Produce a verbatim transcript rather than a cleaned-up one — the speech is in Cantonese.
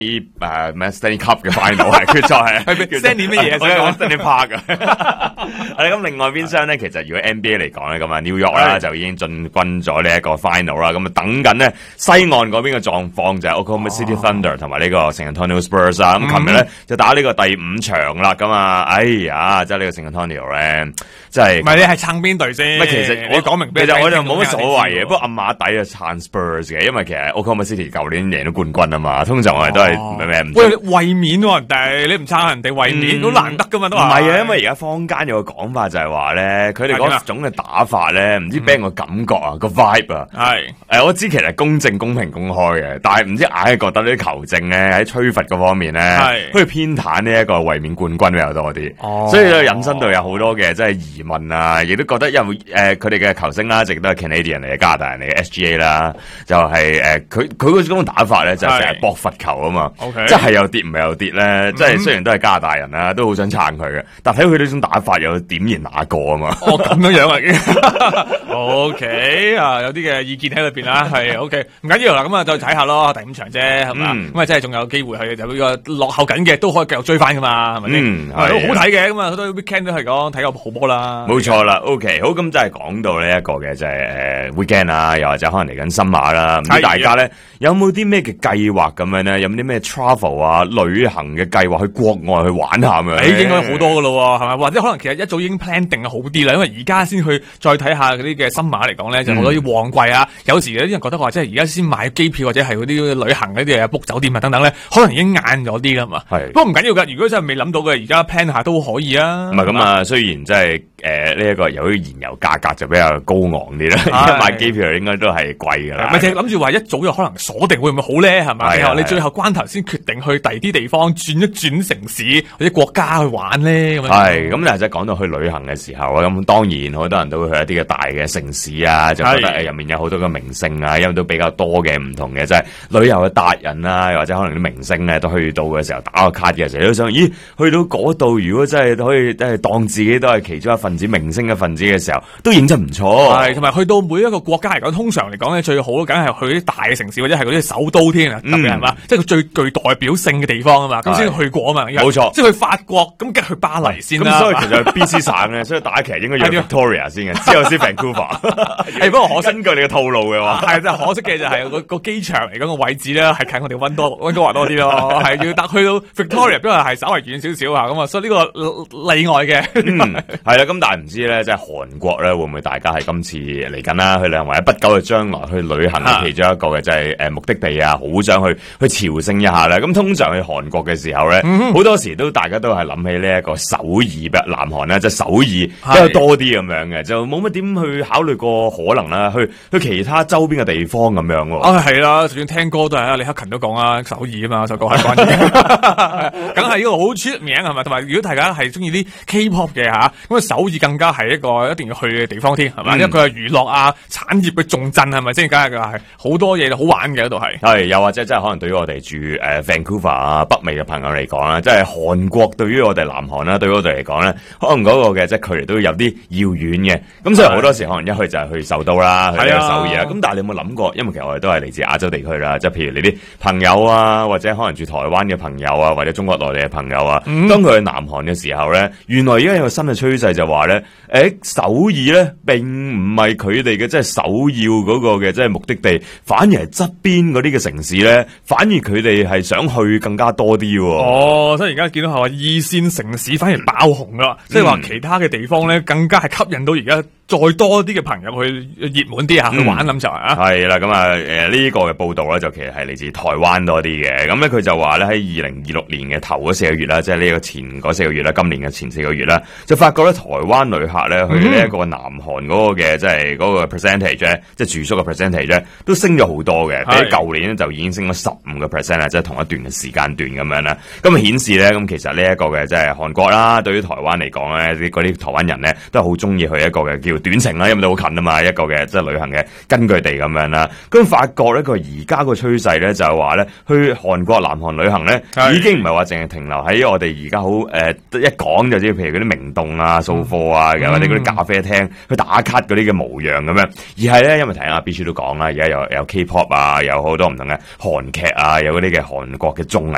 誒咩 Stanley Cup 嘅 final 係決賽係 Stanley 乜嘢？ 我講 Stanley Park 啊。咁另外邊廂咧，其實如果 N B A 嚟講咧，咁啊 New York 啦就已經進軍咗呢一個 final 啦。咁啊等緊咧西岸嗰邊嘅狀況就係 Oklahoma City Thunder 同埋呢個 San Antonio Spurs 啊。咁琴日咧就打呢個第五場啦。咁啊，哎呀，即係呢個 San Antonio 咧，即係唔係你係撐邊隊先？ 唔係其實我講明， 其實我就冇乜所謂嘅。不過暗馬底啊撐 Spurs 嘅，因為其實 Oklahoma City 舊年贏到冠軍啊嘛。通常我哋都係咩咩唔喂衛冕喎，人哋你唔撐人哋衛冕好難得噶嘛都係。 唔係啊，因為而家坊間有個講法就係話咧，佢哋嗰種嘅打法咧，唔知俾人個感覺啊，個 vibe 啊， 係誒我知其實公正、公平、公開嘅，但係唔知硬係覺得呢啲球證咧喺吹罰嗰方面咧，好似偏袒呢一個衛冕冠軍比較多啲， 哦， 所以就引申到有好多嘅即係疑問啊，亦都覺得因為誒佢哋嘅球星啦，一直都係 Canadian 嚟嘅加拿大人嚟嘅 S G A 啦，就係誒佢佢嗰種打法咧就成日搏罰球啊嘛，即係又跌唔係又跌咧，即係雖然都係加拿大人啦，都好想撐佢嘅，但睇佢呢種打法又點然哪個啊嘛？ 哦咁樣樣啊已經 ，OK 啊有啲嘅意見喺裏邊啦，係 OK 唔緊要啦，咁啊再睇下咯，第五場啫係嘛，咁啊真係仲有機會去就呢個落後緊嘅都可以繼續追翻噶嘛，係咪先？係好睇嘅，咁啊好多 weekend 都係講睇個好波啦。 冇錯啦 ，OK 好，咁就係講到呢一個嘅就係誒 weekend 啊，又或者可能嚟緊新馬啦，唔知大家咧有冇啲咩嘅計劃咁樣咧？有冇啲咩 travel 啊旅行嘅計劃去國外去玩下咁樣？ 誒應該好多噶咯，係咪？或者可能其實一早已經 plan 定好啲啦，因為而家先去再睇下嗰啲嘅新馬嚟講咧，就好多啲旺季啊。有時有啲人覺得話，即係而家先買機票或者係嗰啲旅行嗰啲嘢 book 酒店啊等等咧，可能已經晏咗啲噶嘛。係，不過唔緊要噶，如果真係未諗到嘅，而家 plan 下都可以啊。 唔係咁啊，雖然即係誒呢一個由於燃油價格就比較高昂啲啦，而家買機票應該都係貴噶啦。 咪就係諗住話一早就可能鎖定會唔會好咧？係咪？然後你最後關頭先決定去第二啲地方轉一轉城市或者國家去玩咧咁樣。 係咁，但係即係講到去旅行嘅時候啊，咁當然好多人都會去一啲嘅大嘅城市啊，就覺得誒入面有好多嘅明星啊，因為都比較多嘅唔同嘅即係旅遊嘅達人啊，又或者可能啲明星咧都去到嘅時候打個卡嘅時候都想，咦去到嗰度如果真係可以即係當自己都係其中一份子明星嘅份子嘅時候，都認真唔錯。 係同埋去到每一個國家嚟講，通常嚟講咧最好梗係去啲大嘅城市或者係嗰啲首都添啊，特別係嘛，即係佢最具代表性嘅地方啊嘛，咁先去過啊嘛。 冇錯， 即係去法國咁，梗係去巴黎先啦。 咁所以其實 B C 省咧，所以打其實應該要 Victoria 先嘅，之後先 Vancouver。 係不過可惜， 根據你嘅套路嘅話， 係真係可惜嘅就係個個機場嚟講個位置咧，係近我哋溫多溫哥華多啲咯，係要搭去到 Victoria，不過係稍微遠少少啊，咁啊，所以呢個例外嘅。 嗯，係啦，咁但係唔知咧，即係韓國咧會唔會大家係今次嚟緊啦，去旅行或者不久嘅將來去旅行嘅其中一個嘅即係誒目的地啊，好想去去朝聖一下咧。咁通常去韓國嘅時候咧，好、嗯、多時都大家都係諗起呢一個首爾，南韓咧即係首爾比較多啲咁樣嘅，就冇乜點去考慮過可能啦，去去其他周邊嘅地方咁樣喎。 啊，係啦，就算聽歌都係啊，李克勤都講啊，首爾啊嘛，首歌係關於，梗係呢個好出名係咪？同埋如果大家係中意啲 K-pop 嘅吓，咁啊首爾更加係一個一定要去嘅地方添，係嘛、嗯？因為佢係娛樂啊產業嘅重鎮係咪先？梗係係好多嘢好玩嘅嗰度係。係又或者真係可能對於我哋住誒、呃、Vancouver 啊北美嘅朋友嚟講啦，即係韓國對於我哋南韓啦，對於我哋嚟講咧，可能嗰個嘅即係距離都有啲遙遠嘅。咁所以好多時可能一去就係去首都啦，去呢個首爾啦。咁但係你有冇諗過？因為其實我哋都係嚟自亞洲地區啦，即係譬如你啲朋友啊，或者可能住台灣嘅朋友啊，或者中國內地嘅朋友啊，嗯、當佢去南韓嘅時候咧，原來而家有個新嘅趨勢就話咧，誒首爾咧並唔係佢哋嘅即係首要嗰個嘅即係目的地，反而係側邊嗰啲嘅城市咧，反而佢哋係想去更加多啲。哦，所以而家見到係話二線城市反而爆紅啦，即係話其他嘅地方咧更加係吸引到而家再多啲嘅朋友去熱門啲啊去玩咁就係啊。係啦，咁啊誒呢個嘅報道咧就其實係嚟自台灣多啲嘅，咁咧佢就話咧喺二零二六年嘅頭嗰四個月啦，即係呢個前嗰四個月啦，今年嘅前四個月啦，就發覺咧台灣旅客咧去呢一個南韓嗰個嘅即係嗰個 percentage 咧，即係住宿嘅 percentage 咧，都升咗好多嘅，比舊年咧就已經升咗十五個 percent 啦，即係同一段嘅時間段咁樣啦。咁啊顯示咧，咁其實呢一個嘅即係韓國啦，對於台灣嚟講咧，啲嗰啲台灣人咧都係好中意去一個嘅叫短程啦，因為都好近啊嘛，一個嘅即係旅行嘅根據地咁樣啦。咁發覺咧佢而家個趨勢咧就係話咧，去韓國南韓旅行咧已經唔係話淨係停留喺我哋而家好誒一講就知，譬如嗰啲明洞啊、掃貨啊，又或者嗰啲咖啡廳去打卡嗰啲嘅模樣咁樣，而係咧因為睇下必須都講啦，而家有有 K-pop 啊，有好多唔同嘅韓劇啊，有嗰啲嘅韓國嘅綜藝